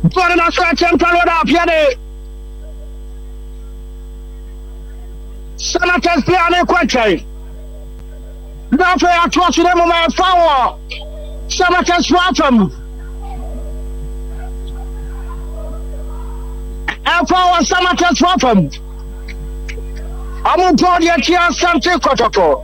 Born in a certain period of Yade. Senators play on a country. Now for a trust with them on my power. Senators Ratham. And power Senators Ratham. I'm going to draw the Chia Sante Kotoko.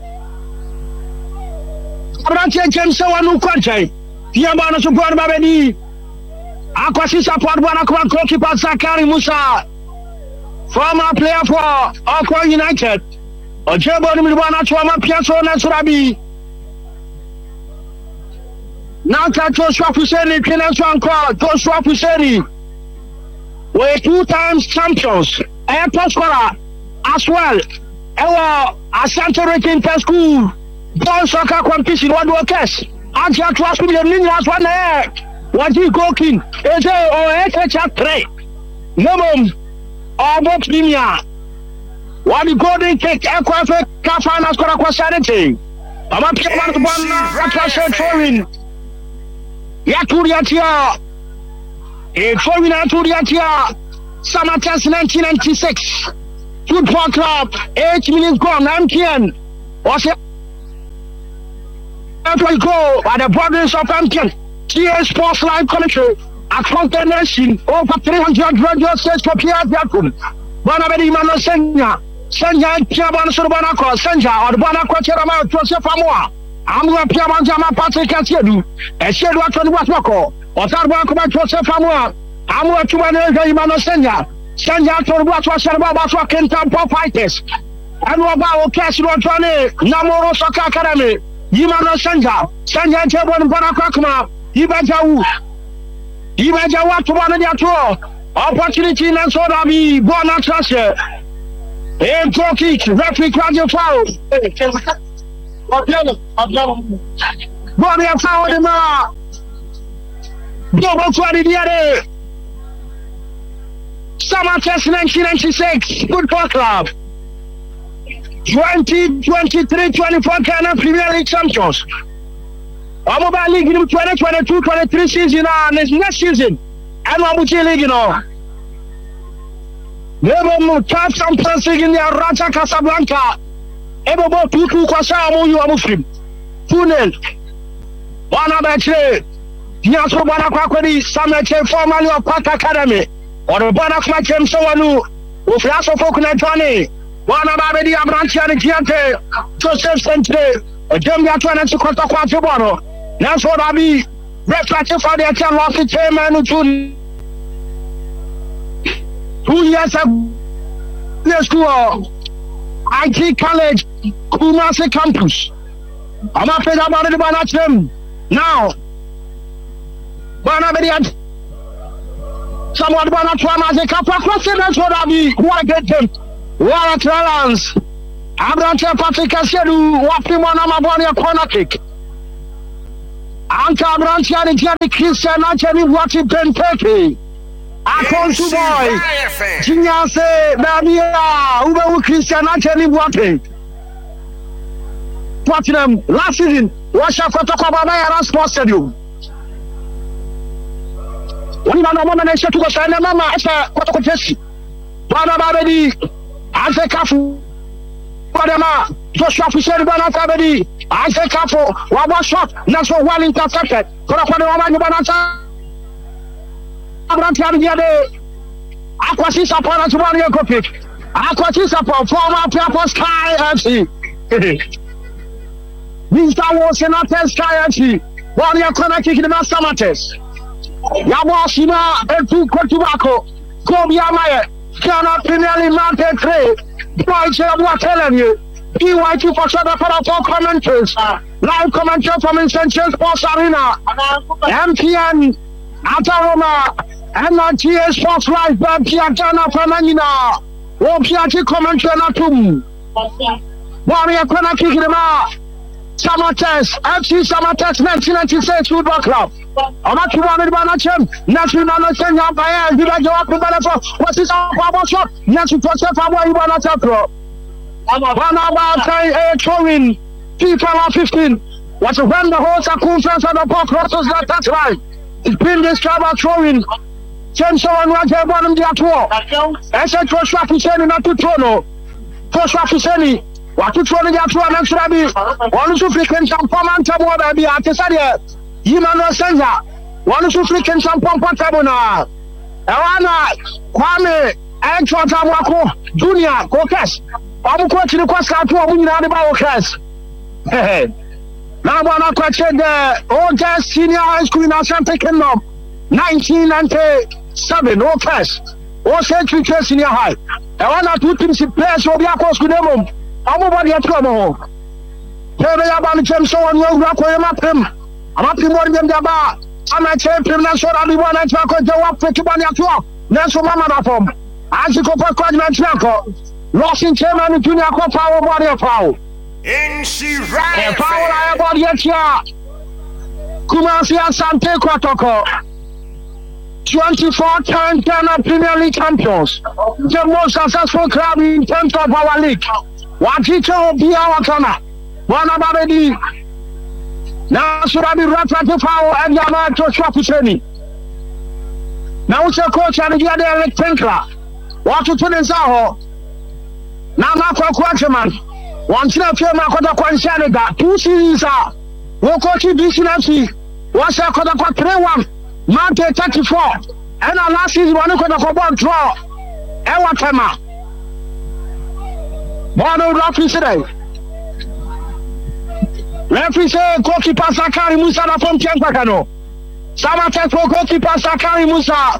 I'm not taking someone who country. Yamana support Babedi. Akwasi support Banakwa goalkeeper Zakari Musa. Former player for Aqua United. Ojebo Nimibana Choma Piaso Nasurabi. Nanka Joshua Fuseni, Pinaswan Crowd, Joshua Fuseni. We're 2 times champions. And top scorer as well. Our Asante Rating Test School. Ball soccer competition, what do cash? Antia Trust with the Ninas 1 air. What you cooking? Is it or HH3? No, or both Limia. What you golden cake, Aquafe, Kafana, Scoraqua Sanity. I'm up to one, Rakasha Foreign. Yakuriatia. A foreign Aturiatia. Summer test 1996. Football club, 8 minutes gone, MTN. Was it? Will go by the borders of MTN. TA Sports Live commentary across the nation. Over 300 radio stations for Pierre Diakun. Banabedi Mano Senya. Senya Piaban Surbanako. Senja or the Banako Cherama Joseph Amoa. Amua Piaban Jama Patrick Asiedu. Asiedu Atoni Watwako. Otarba Joseph Amoa. Amua Chubanega Imano Senya. Senya Torbuatwa Sherba Batwa Kentampo Fighters. And Wabao Casino Johnny. Namoro Soccer Academy. Yimano Sanja, Sanja Jabon Banakakma, Ibajawu to one of the tour. Opportunity and so that we born at Russia. And talking, referee crowd foul. Bonnie foul in the double 20 the other. Summer test 1996, Football Club. 2023-24 Ghana Premier League champions. Mobile League in 2022-23 season and next season. And Mabuchi League, you know. Never top Champions League in the Raja Casablanca. Ever 2-2 Kwasa Amu Muslim. 2-0. One other trade. Diaso Banakwakodi, Sameche, formerly of Park Academy. Or the Banakwakem Sowanu, with Lasso Fokunatani. One of the Abranchi and Kiante, Joseph Centre, a Jumia to an Sukota Quatibano. That's what I be. Reflecting for the Achan lost the chairman who 2 years ago. School, IT College, Kumasi Campus. I'm not afraid about it about them. Now, Banabedi, someone Banatwana as a couple of questions. That's what I be. Who I get them. What a challenge! Abranche Patrick Asiedu, Wapimona Mabonia corner kick. Anta Abranche and Jerry Christian actually watching Penteke. Akonsu boy. Jinyase, Babia, Ubewu Christian actually watching. Watching them last season. Watch out for Tokobaba Sports Stadium. When you know one nation to go sign a mama, it's a Kotokotesi. Banabadi. Ase Kafu, Padema, Joshua Fuseri Banata, Ase Kafu, Waba shot, Naso well intercepted. Korapadema Banata, Abrantiade, Aquasi Sapana to one year copy. Aquasi Sapon, former Purple Sky FC. Mr. was in a Sky FC. 1 year corner kick in the summer test. Yabashima, and 2 Kotubako, Kobe Amaya. Cannot Premier Mountain Trade. Boy, I'm telling you. PYT for South Africa commentaries. Live commentary from Essential Sports Arena. MTN, Ataroma, NRTA Sports Live, Piatana Fananina. Piati commentary Natum. Warrior Kona Kikima. Summer Test, FC Summer Test 1996 Football Club. I'm not too worried about Nachem. National Senya Bayer, you like your Benefor. What's this our shot? National Joseph Away Banatro. One about throwing FIFA 15. What's when the whole circumference of the ball crosses that touchline? It's been this travel throwing James on Raja Bonham Diato. I said Joshua Fiseni not to Tono. Joshua Fiseni, what to Tono Diato and Ansrabi, one to frequent some common table that be at the Sadia. Yimano Senza, one to frequent some pompa tabona. Ewana, Kwame, and Chotamako, Junior, Cocas. I'm going to the Costa to a winner about Cocas. Now, when I question the old senior high school in Asante Kingdom, 1997, no cash, all century senior high. I want to put him players of Yakos Kudemum. I'm over the trouble. Tell me about James on your rock where I'm up him. I'm up in one of them. I'm a champion. That's what I'll be one and talk to up for Kibania. That's what Mamma from. As you go for Quadrant Traco, lost in Chairman and Junior Power Body of Power. In she ran. Power about Yatia. Kumasi Asante Kwatoko. 24-time Ghana Premier League champions. The most successful club in terms of our league. Wajito Biawakana. Wanababedi. Now should I be Rafa Power and Yama Joshua Fiseni. Now it's a coach and the other Tenkla. What to tell us now? Now Marco Quaterman. One year film Akota Kwanshanega. 2 seasons are. We'll coach you BCFC. What's Akota 3-1. Mante 34. And our last season one could have draw. Ewa Tema. Bono Rafi today. Referee say goalkeeper Sakari Musa from Champakano. Samatek for goalkeeper Sakari Musa.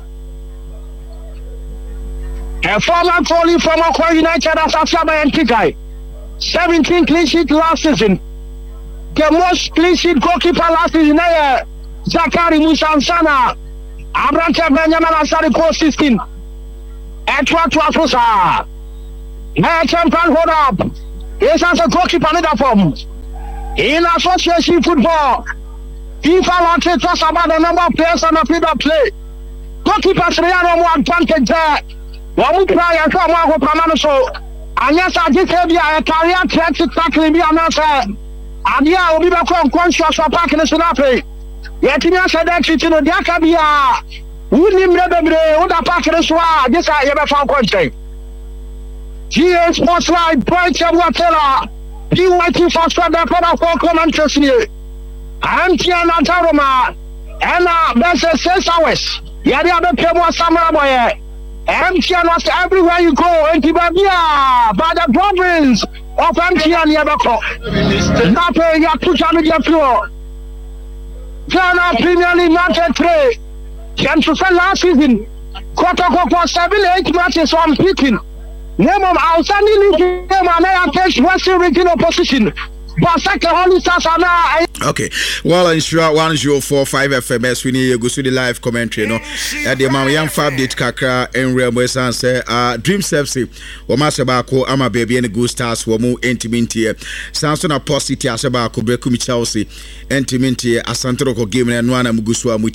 A former goalie from Akwa United as Afshaba and Kikai. 17 clean sheet last season. The most clean sheet goalkeeper last season. Zakari Musa Sana. Abrante Benjamin Asari post 16. Etwa Twafusa. Champion hold up. Yes, as a goalkeeper in that form. In association football, FIFA launches just about the number of players on the field of play. Goalkeepers are more advantage there. One would try and come out with Pamano. And yes, I did have a career threat to tackle me and answer. And yeah, we'll be back from conscious for parking the Sunape. Yet, you said that you know, there can be a wouldn't remember the parking the Swa. This I ever found contact. GA Sports Line, points of Watella. You went to first for the product for comments here. I'm Tiana Taroma. And that's 6 hours. Yeah, the other people summer boy. MTN was everywhere you go, and Tibabia, by the province of MTN Yabako. Not paying your 200 floor. Ghana Premier League Market 3. Champions last season. Kotoko for 7-8 matches on picking. Name of outstanding game and I catch Western regional opposition. Okay, well, I'm sure 1045 FMS we need to go to the live commentary. No, at the moment, young Fab did Kakra and Rainbow Sun say, Dream Sepsi, or Masabako, Ama Baby and Good Stars were more intimate. Samson Apostate Asabako, Brekumi Chelsea, intimate, Asantoko game and one Mugusua with